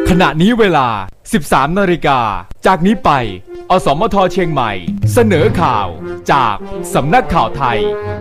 ขณะนี้เวลา 13 นาฬิกาจากนี้ไปอสมทเชียงใหม่เสนอข่าวจากสำนักข่าวไทย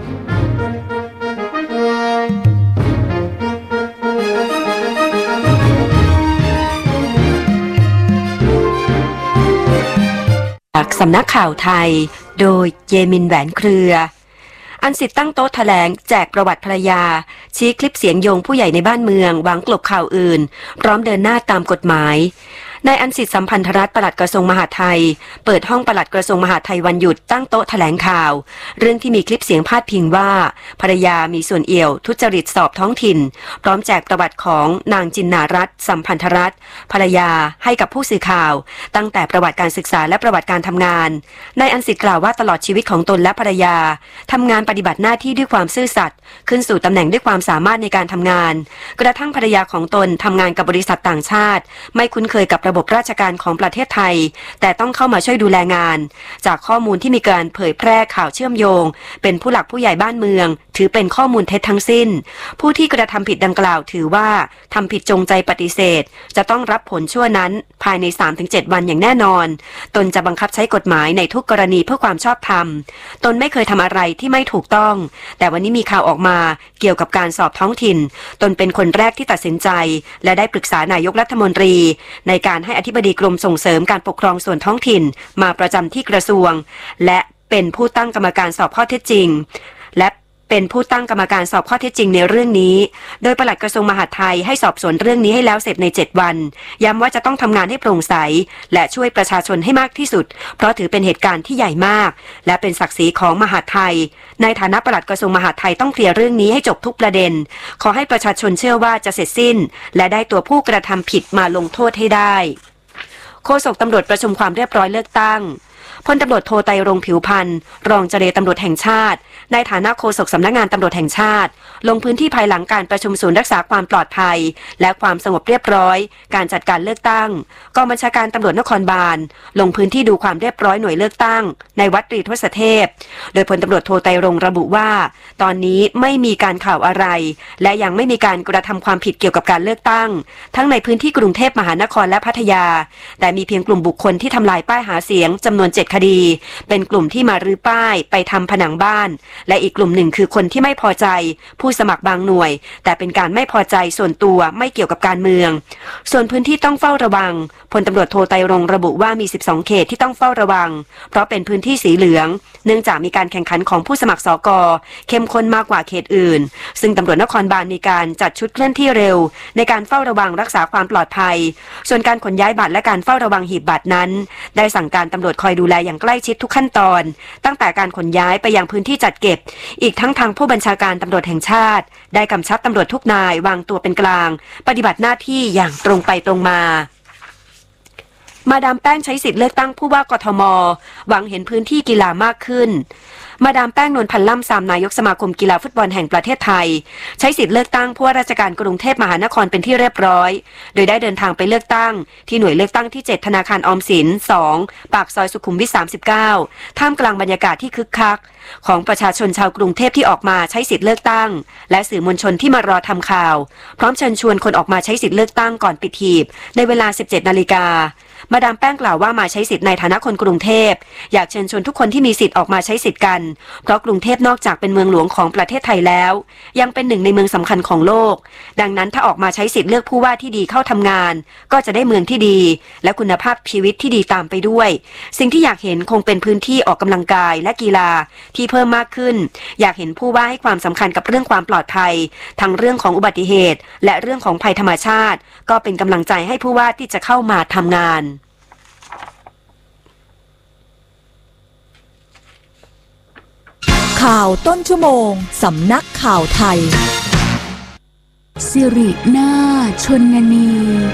จากสำนักข่าวไทยโดยเยมินแหวนเครืออันสิทธิ์ตั้งโต๊ะแถลงแจกประวัติภรรยาชี้คลิปเสียงโยงผู้ใหญ่ในบ้านเมืองหวังกลบข่าวอื่นพร้อมเดินหน้าตามกฎหมายนายอันสิทธิ์สัมพันธรัตน์ปลัดกระทรวงมหาดไทยเปิดห้องปลัดกระทรวงมหาดไทยวันหยุดตั้งโต๊ะแถลงข่าวเรื่องที่มีคลิปเสียงพาดพิงว่าภรรยามีส่วนเอี่ยวทุจริตสอบท้องถิ่นพร้อมแจกประวัติของนางจินนารัตน์สัมพันธรัตน์ภรรยาให้กับผู้สื่อข่าวตั้งแต่ประวัติการศึกษาและประวัติการทำงานนายอันสิทธิ์กล่าวว่าตลอดชีวิตของตนและภรรยาทำงานปฏิบัติหน้าที่ด้วยความซื่อสัตย์ขึ้นสู่ตำแหน่งด้วยความสามารถในการทำงานกระทั่งภรรยาของตนทำงานกับบริษัทต่างชาติไม่คุ้นเคยกับระบบราชการของประเทศไทยแต่ต้องเข้ามาช่วยดูแลงานจากข้อมูลที่มีการเผยแพร่ข่าวเชื่อมโยงเป็นผู้หลักผู้ใหญ่บ้านเมืองถือเป็นข้อมูลเท็จทั้งสิ้นผู้ที่กระทำผิดดังกล่าวถือว่าทำผิดจงใจปฏิเสธจะต้องรับผลชั่วนั้นภายใน 3-7 วันอย่างแน่นอนตนจะบังคับใช้กฎหมายในทุกกรณีเพื่อความชอบธรรมตนไม่เคยทำอะไรที่ไม่ถูกต้องแต่วันนี้มีข่าวออกมาเกี่ยวกับการสอบท้องถิ่นตนเป็นคนแรกที่ตัดสินใจและได้ปรึกษานายกรัฐมนตรีในการให้อธิบดีกรมส่งเสริมการปกครองส่วนท้องถิ่นมาประจำที่กระทรวงและเป็นผู้ตั้งกรรมการสอบข้อเท็จจริงและเป็นผู้ตั้งกรรมการสอบข้อเท็จจริงในเรื่องนี้โดยปลัดกระทรวงมหาดไทยให้สอบสวนเรื่องนี้ให้แล้วเสร็จใน7วันย้ำว่าจะต้องทำงานให้โปร่งใสและช่วยประชาชนให้มากที่สุดเพราะถือเป็นเหตุการณ์ที่ใหญ่มากและเป็นศักดิ์ศรีของมหาดไทยในฐานะปลัดกระทรวงมหาดไทยต้องเคลียร์เรื่องนี้ให้จบทุกประเด็นขอให้ประชาชนเชื่อว่าจะเสร็จสิ้นและได้ตัวผู้กระทำผิดมาลงโทษให้ได้โฆษกตำรวจประชุมความเรียบร้อยเลือกตั้งพลตำรวจโทไตรรงค์ผิวพรรณรองเจรตำรวจแห่งชาติในฐานะโฆษกสำนักงานตำรวจแห่งชาติลงพื้นที่ภายหลังการประชุมศูนย์รักษาความปลอดภัยและความสงบเรียบร้อยการจัดการเลือกตั้งกองบัญชาการตำรวจนครบาลลงพื้นที่ดูความเรียบร้อยหน่วยเลือกตั้งในวัดตรีทศเทพโดยพลตำรวจโทไตรรงค์ระบุว่าตอนนี้ไม่มีการข่าวอะไรและยังไม่มีการกระทำความผิดเกี่ยวกับการเลือกตั้งทั้งในพื้นที่กรุงเทพมหานครและพัทยาแต่มีเพียงกลุ่มบุคคลที่ทำลายป้ายหาเสียงจำนวน7คดีเป็นกลุ่มที่มารื้อป้ายไปทำผนังบ้านและอีกกลุ่มหนึ่งคือคนที่ไม่พอใจผู้สมัครบางหน่วยแต่เป็นการไม่พอใจส่วนตัวไม่เกี่ยวกับการเมืองส่วนพื้นที่ต้องเฝ้าระวังพลตำรวจโทไตรรงค์ระบุว่ามี12เขตที่ต้องเฝ้าระวังเพราะเป็นพื้นที่สีเหลืองเนื่องจากมีการแข่งขันของผู้สมัครสก.เข้มข้นมากกว่าเขตอื่นซึ่งตำรวจนครบาลมีการจัดชุดเคลื่อนที่เร็วในการเฝ้าระวังรักษาความปลอดภัยส่วนการขนย้ายบัตรและการเฝ้าระวังหีบบัตรนั้นได้สั่งการตำรวจคอยดูแลอย่างใกล้ชิดทุกขั้นตอนตั้งแต่การขนย้ายไปยังพื้นที่จัดเก็บอีกทั้งทางผู้บัญชาการตำรวจแห่งชาติได้กำชับตำรวจทุกนายวางตัวเป็นกลางปฏิบัติหน้าที่อย่างตรงไปตรงมามาดามแป้งใช้สิทธิ์เลือกตั้งผู้ว่ากทมหวังเห็นพื้นที่กีฬามากขึ้นมาดามแป้งนวลพันธ์ล่ำซามนายกสมาคมกีฬาฟุตบอลแห่งประเทศไทยใช้สิทธิ์เลือกตั้งผู้ว่าราชการกรุงเทพมหานครเป็นที่เรียบร้อยโดยได้เดินทางไปเลือกตั้งที่หน่วยเลือกตั้งที่7ธนาคารออมสิน2ปากซอยสุขุมวิท39ท่ามกลางบรรยากาศที่คึกคักของประชาชนชาวกรุงเทพที่ออกมาใช้สิทธิ์เลือกตั้งและสื่อมวลชนที่มารอทำข่าวพร้อมเชิญชวนคนออกมาใช้สิทธิ์เลือกตั้งก่อนปิดหีบในเวลา 17 นาฬิกามาดามแป้งกล่าวว่ามาใช้สิทธิ์ในฐานะคนกรุงเทพอยากเชิญชวนทุกคนที่มีสิทธิ์ออกมาใช้สิทธิ์กันเพราะกรุงเทพนอกจากเป็นเมืองหลวงของประเทศไทยแล้วยังเป็นหนึ่งในเมืองสำคัญของโลกดังนั้นถ้าออกมาใช้สิทธิ์เลือกผู้ว่าที่ดีเข้าทำงานก็จะได้เมืองที่ดีและคุณภาพชีวิตที่ดีตามไปด้วยสิ่งที่อยากเห็นคงเป็นพื้นที่ออกกำลังกายและกีฬาที่เพิ่มมากขึ้นอยากเห็นผู้ว่าให้ความสำคัญกับเรื่องความปลอดภัยทั้งเรื่องของอุบัติเหตุและเรื่องของภัยธรรมชาติก็เป็นกำลังใจให้ผู้ว่าที่จะเข้ามาทำงานข่าวต้นชั่วโมงสำนักข่าวไทยสิรินาชนนี